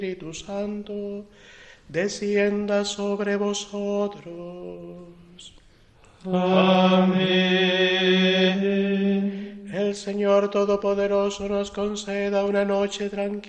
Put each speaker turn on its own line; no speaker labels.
Espíritu Santo, descienda sobre vosotros.
Amén.
El Señor Todopoderoso nos conceda una noche tranquila